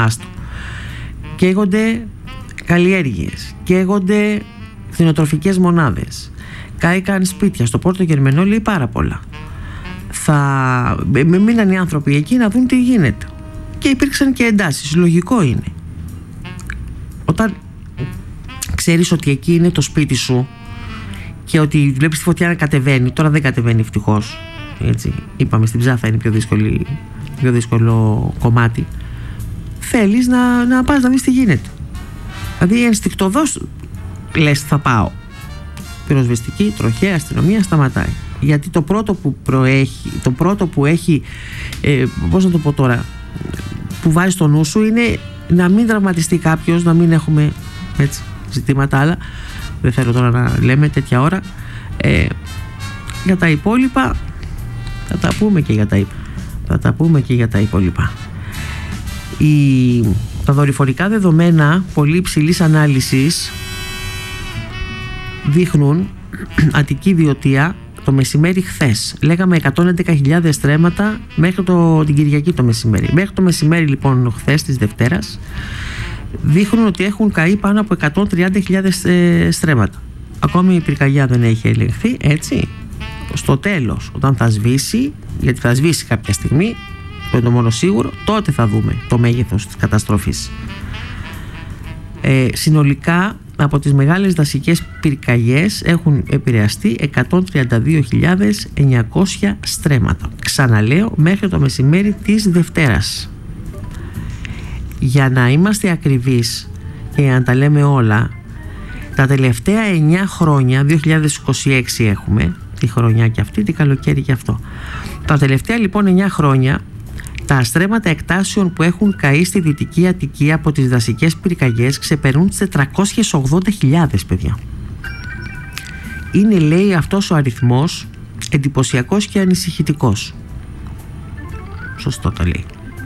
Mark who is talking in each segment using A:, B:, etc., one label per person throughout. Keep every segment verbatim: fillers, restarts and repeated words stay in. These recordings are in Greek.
A: άστο. Καίγονται καλλιέργειες, καίγονται κτηνοτροφικές μονάδες, κάηκαν σπίτια. Στο Πόρτο Γερμενό λέει πάρα πολλά. Θα μείναν οι άνθρωποι εκεί να δουν τι γίνεται. Και υπήρξαν και εντάσεις. Λογικό είναι. Όταν ξέρεις ότι εκεί είναι το σπίτι σου και ότι βλέπεις τη φωτιά να κατεβαίνει, τώρα δεν κατεβαίνει ευτυχώς, έτσι, είπαμε στην Ψάθα είναι πιο, δύσκολη, πιο δύσκολο κομμάτι, θέλεις να, να πας να δεις τι γίνεται. Δηλαδή ενστικτωδώς λες θα πάω. Πυροσβεστική, τροχέα, αστυνομία σταματάει. Γιατί το πρώτο που προέχει, το πρώτο που έχει, ε, πώς να το πω τώρα, που βάζει στο νου σου είναι να μην τραυματιστεί κάποιος, να μην έχουμε έτσι, ζητήματα άλλα. Δεν θέλω τώρα να λέμε τέτοια ώρα. Ε, για τα υπόλοιπα θα τα πούμε και για τα, θα τα, πούμε και για τα υπόλοιπα. Η, τα δορυφορικά δεδομένα πολύ υψηλής ανάλυσης δείχνουν Αττική Βιωτία το μεσημέρι χθες. Λέγαμε εκατόν έντεκα χιλιάδες στρέμματα μέχρι το, την Κυριακή το μεσημέρι. Μέχρι το μεσημέρι λοιπόν χθες της Δευτέρας δείχνουν ότι έχουν καεί πάνω από εκατόν τριάντα χιλιάδες ε, στρέμματα. Ακόμη η πυρκαγιά δεν έχει ελεγχθεί, έτσι. Στο τέλος, όταν θα σβήσει, γιατί θα σβήσει κάποια στιγμή, το είναι το μόνο σίγουρο, τότε θα δούμε το μέγεθος της καταστροφής. Ε, συνολικά από τις μεγάλες δασικές πυρκαγιές έχουν επηρεαστεί εκατόν τριάντα δύο χιλιάδες εννιακόσια στρέμματα. Ξαναλέω, μέχρι το μεσημέρι της Δευτέρας. Για να είμαστε ακριβείς και να τα λέμε όλα, τα τελευταία εννιά χρόνια, δύο χιλιάδες είκοσι έξι έχουμε, τη χρονιά και αυτή, τη καλοκαίρι και αυτό. Τα τελευταία λοιπόν εννιά χρόνια, τα στρέμματα εκτάσεων που έχουν καεί στη Δυτική Αττική από τις δασικές πυρκαγιές ξεπερνούν τις τετρακόσιες ογδόντα χιλιάδες, παιδιά. Είναι, λέει, αυτός ο αριθμός εντυπωσιακός και ανησυχητικός. Σωστό το λέει.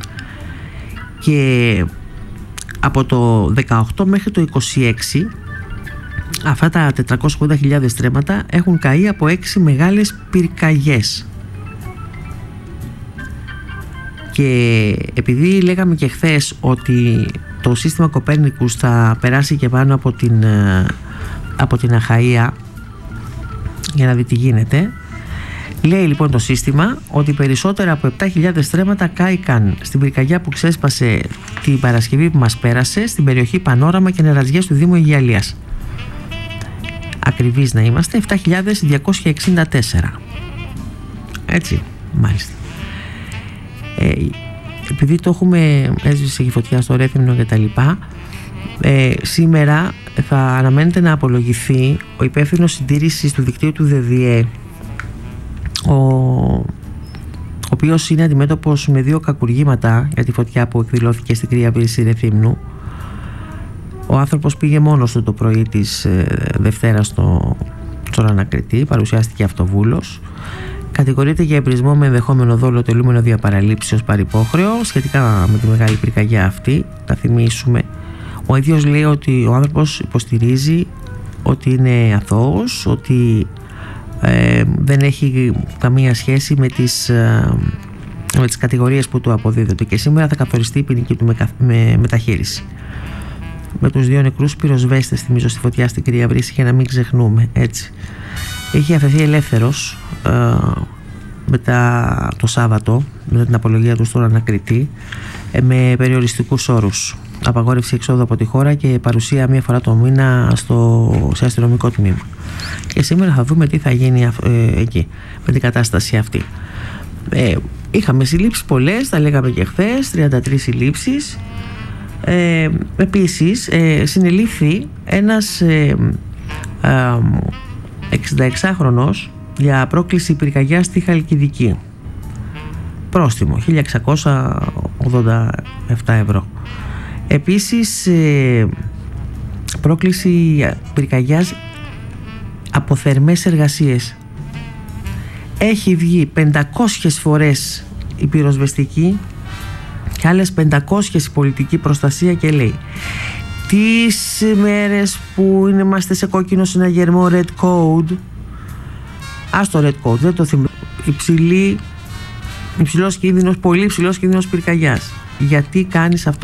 A: Και από το δεκαοκτώ μέχρι το είκοσι έξι αυτά τα τετρακόσιες ογδόντα χιλιάδες στρέμματα έχουν καεί από έξι μεγάλες πυρκαγιές. Και επειδή λέγαμε και χθες ότι το σύστημα Κοπέρνικους θα περάσει και πάνω από την, από την Αχαΐα για να δει τι γίνεται, λέει λοιπόν το σύστημα ότι περισσότερα από επτά χιλιάδες στρέμματα κάηκαν στην πυρκαγιά που ξέσπασε την Παρασκευή που μας πέρασε στην περιοχή Πανόραμα και Νεραζιές του Δήμου Αιγιαλίας. Ακριβείς να είμαστε, επτά χιλιάδες διακόσια εξήντα τέσσερα. Έτσι, μάλιστα. Ε, επειδή το έχουμε, έζησε η φωτιά στο Ρέθυμνο και τα λοιπά, ε, σήμερα θα αναμένεται να απολογηθεί ο υπεύθυνος συντήρησης του δικτύου του ΔΕΔΙΕ, ο, ο οποίος είναι αντιμέτωπος με δύο κακουργήματα για τη φωτιά που εκδηλώθηκε στην Κρύα Βρύση Ρεθύμνου. Ο άνθρωπος πήγε μόνος του το πρωί της ε, Δευτέρας στο, στον ανακριτή, παρουσιάστηκε αυτοβούλος. Κατηγορείται για εμπρισμό με ενδεχόμενο δόλο τελούμενο διαπαραλήψεως παρυπόχρεο σχετικά με τη μεγάλη πυρκαγιά αυτή. Θα θυμίσουμε. Ο ίδιος λέει ότι ο άνθρωπος υποστηρίζει ότι είναι αθώος, ότι ε, δεν έχει καμία σχέση με τις, ε, με τις κατηγορίες που του αποδίδονται και σήμερα θα καθοριστεί η ποινική του με, με, μεταχείριση. Με τους δύο νεκρούς πυροσβέστες, θυμίζω, στη φωτιά στην Κρύα Βρύση, για να μην ξεχνούμε, έτσι. Έχει αφαιθεί ελεύθερος ε, μετά το Σάββατο, μετά την απολογία του στον ανακριτή, ε, με περιοριστικούς όρους. Απαγόρευση εξόδου από τη χώρα και παρουσία μία φορά το μήνα στο, σε αστυνομικό τμήμα. Και σήμερα θα δούμε τι θα γίνει ε, εκεί με την κατάσταση αυτή. Ε, είχαμε συλλήψεις πολλές, τα λέγαμε και χθες, τριάντα τρεις συλλήψεις. Ε, επίσης ε, συνελήφθη ένας ε, ε, εξήντα-εξάχρονος για πρόκληση πυρκαγιάς στη Χαλκιδική. Πρόστιμο χίλια εξακόσια ογδόντα επτά ευρώ. Επίσης ε, πρόκληση πυρκαγιάς από θερμές εργασίες. Έχει βγει πεντακόσιες φορές η πυροσβεστική και άλλες πεντακόσιες η πολιτική προστασία και λέει τις μέρες που είμαστε σε κόκκινο συναγερμό Red Code, ας το Red Code, δεν το θυμάμαι, υψηλή, υψηλός κίνδυνος, πολύ υψηλός κίνδυνος πυρκαγιάς. Γιατί κάνεις αυτό?